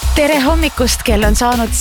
Tere hommikust, kell on saanud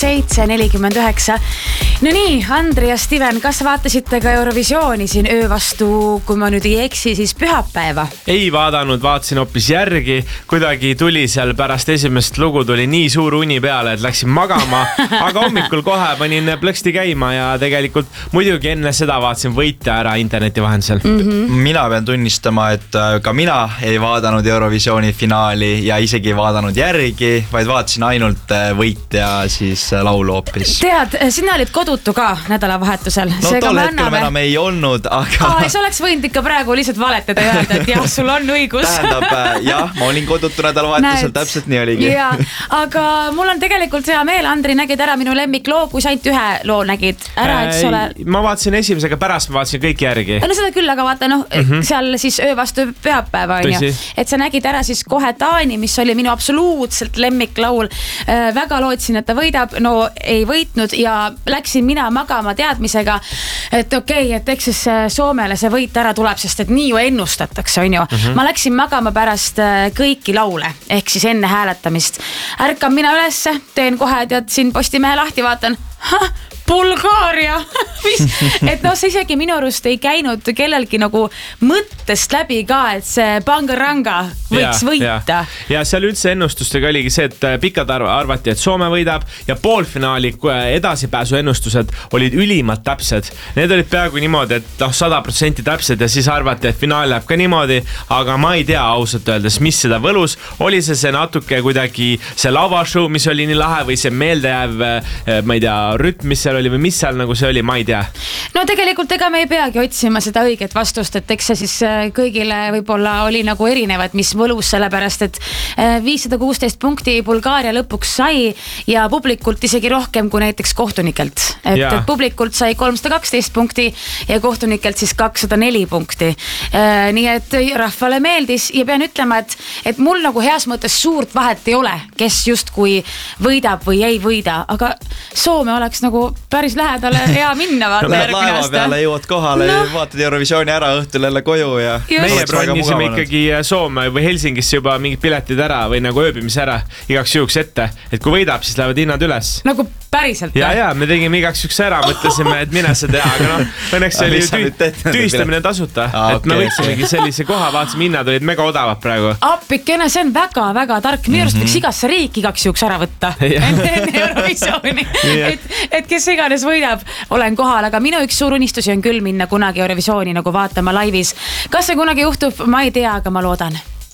7:49. No nii, Andri ja Steven, kas vaatasite ka Eurovisiooni siin öö vastu, kui ma nüüd ei eksi, siis pühapäeva? Ei vaadanud, vaatasin hoopis järgi. Kuidagi tuli seal pärast esimest lugu tuli nii suur uni peale, et läksin magama. Aga hommikul kohe panin plõksti käima ja tegelikult muidugi enne seda vaatasin võite ära interneti vahendusel. Mina pean tunnistama, et ka mina ei vaadanud Eurovisiooni finaali ja isegi ei vaadanud järgi, vaid vaatasin ainult võit ja siis laulu hoopis. Tead, sina olid kodutu ka nädalavahetusel. No tol hetkel me enam ei olnud, aga... sa oleks võinud ikka praegu lihtsalt valetada ja öelda, et jah, sul on õigus. Tähendab, jah, ma olin kodutu nädalavahetusel, täpselt nii oligi. Ja, aga mul on tegelikult hea meel, Andri, nägid ära minu lemmikloo, kui sa ainult ühe loo nägid ära, eks ole. Ma vaatasin esimesega, pärast ma vaatasin kõik järgi. No seda küll, aga vaata, seal siis öö vastu pühapäeva on ju. Et sa nägid ära siis kohe Taani, mis oli minu absoluutselt lemmiklaul. Väga lootsin, et ta võidab, no ei võitnud ja läksin mina magama teadmisega, et okei, et eks siis Soomele see võit ära tuleb, sest et nii ju ennustatakse, on ju. Ma läksin magama pärast kõiki laule, ehk siis enne hääletamist. Ärkan mina ülesse, teen kohe, tead, siin Postimehe lahti vaatan. Bulgaaria. Et no see isegi minu arust ei käinud kellelgi nagu mõttest läbi ka, et see Bangaranga võiks võita. Ja seal üldse ennustustega oligi see, et pikad arvati, et Soome võidab ja poolfinaali edasipääsu ennustused olid ülimalt täpsed. Need olid peaaegu niimoodi, et 100% täpsed ja siis arvati, et finaal läheb ka niimoodi, aga ma ei tea ausalt öeldes, mis seda võlus. Oli see natuke kuidagi see lavashow, mis oli nii lahe või see meeldejääv, ma ei tea, rütm, mis seal oli või mis seal nagu see oli, ma ei tea. No tegelikult ega me ei peagi otsima seda õiget vastust, et eks see siis kõigile võib-olla oli nagu erinevad, mis võlus, sellepärast, et 516 punkti Bulgaaria lõpuks sai ja publikult isegi rohkem kui näiteks kohtunikelt. Et publikult sai 312 punkti ja kohtunikelt siis 204 punkti. Nii et rahvale meeldis ja pean ütlema, et mul nagu heas mõttes suurt vahet ei ole, kes just kui võidab või ei võida, aga Soome oleks nagu päris lähedale hea minna vaata järgmine laeva aasta. Peale jõuad kohale ja vaatad Eurovisiooni ära õhtul jälle koju ja... Meie bronisime ikkagi Soome või Helsingisse juba mingid piletid ära või nagu ööbimise ära igaks juhuks ette, et kui võidab, siis lähevad hinnad üles. Nagu päriselt? Ja, me tegime igaks juhuks ära, mõtlesime, et mine see teha, aga õnneks see oli tühistamine tasuta, et me võitsimegi sellise koha, vaatasime hinnad olid mega odavad praegu. Appikene, see on väga-väga tark, minu arust võiks igasse riik igaks juhuks ära võtta enne Eurovisiooni, et kes iganes võidab, olen kohal, aga minu üks suur unistusi on küll minna kunagi Eurovisiooni nagu vaatama laivis. Kas see kunagi juhtub? Ma ei tea, aga ma loodan.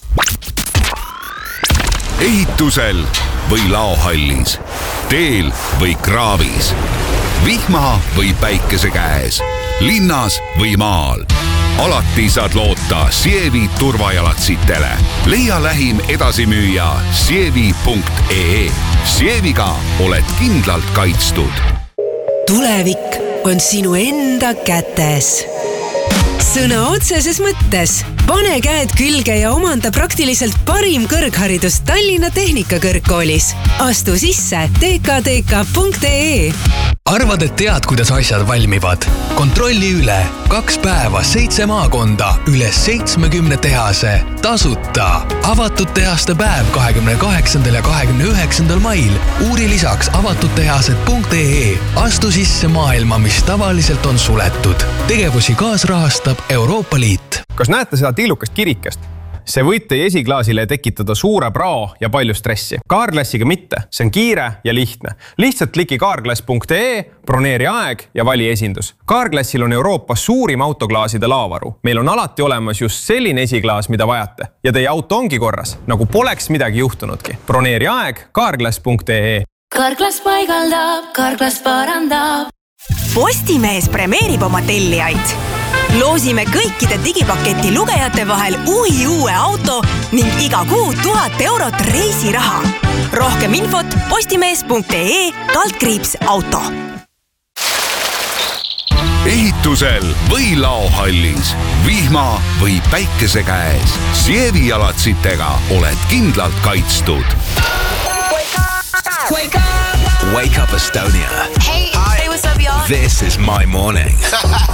Ehitusel või laohallis, teel või kraavis, vihma või päikese käes, linnas või maal. Alati saad loota Sievi turvajalatsitele. Leia lähim edasimüüja sievi.ee. Sieviga oled kindlalt kaitstud. Tulevik on sinu enda kätes. Sõna otseses mõttes. Pane käed külge ja omanda praktiliselt parim kõrgharidus Tallinna Tehnikakõrgkoolis. Astu sisse tkdk.ee. Arvad, et tead, kuidas asjad valmivad? Kontrolli üle. 2 päeva, 7 maakonda, üle 70 tehase. Tasuta. Avatud tehaste päev 28. ja 29. mail. Uuri lisaks avatuttehased.ee. Astu sisse maailma, mis tavaliselt on suletud. Tegevusi kaasrahastab Euroopa Liit. Kas näete seda tillukast kirikest? See võite esiklaasile tekitada suure prao ja palju stressi. Carglassiga mitte, see on kiire ja lihtne. Lihtsalt kliki carglass.ee, broneeri aeg ja vali esindus. Carglassil on Euroopas suurim autoklaaside laavaru. Meil on alati olemas just selline esiklaas, mida vajate. Ja teie auto ongi korras, nagu poleks midagi juhtunudki. Broneeri aeg carglass.ee. Carglass paigaldab, Carglass parandab. Postimees premeerib oma tellijaid. Loosime kõikide digipaketi lugejate vahel uue auto ning iga kuu 1000 eurot reisiraha. Rohkem infot postimees.ee/auto. Ehitusel või laohallis, vihma või päikese käes, Sievi jalatsitega oled kindlalt kaitstud. Wake up Estonia. Hey, what's up, y'all? This is my morning.